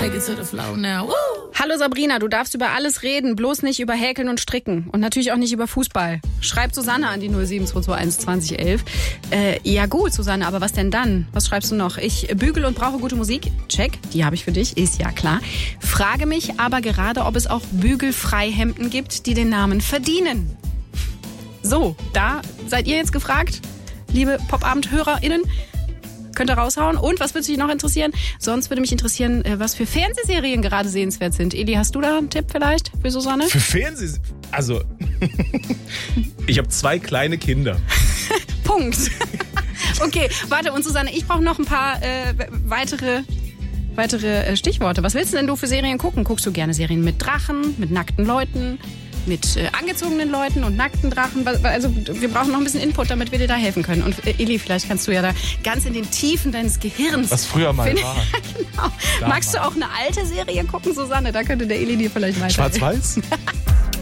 Take it to the floor now. Woo! Hallo Sabrina, du darfst über alles reden, bloß nicht über Häkeln und Stricken. Und natürlich auch nicht über Fußball. Schreibt Susanne an die 07221 2011. Ja gut, Susanne, aber was denn dann? Was schreibst du noch? Ich bügel und brauche gute Musik. Check, die habe ich für dich, ist ja klar. Frage mich aber gerade, ob es auch Bügelfreihemden gibt, die den Namen verdienen. So, da seid ihr jetzt gefragt, liebe Popabend-HörerInnen. Könnt ihr raushauen. Und was würde dich noch interessieren? Sonst würde mich interessieren, was für Fernsehserien gerade sehenswert sind. Eli, hast du da einen Tipp vielleicht für Susanne? Für Fernsehserien? Also, ich habe 2 kleine Kinder. Punkt. Okay, warte. Und Susanne, ich brauche noch ein paar weitere Stichworte. Was willst du denn für Serien gucken? Guckst du gerne Serien mit Drachen, mit nackten Leuten, mit angezogenen Leuten und nackten Drachen? Also wir brauchen noch ein bisschen Input, damit wir dir da helfen können. Und Eli, vielleicht kannst du ja da ganz in den Tiefen deines Gehirns... Was früher mal war. Genau. Magst du auch eine alte Serie gucken, Susanne? Da könnte der Eli dir vielleicht weiterhelfen. Schwarz-Weiß?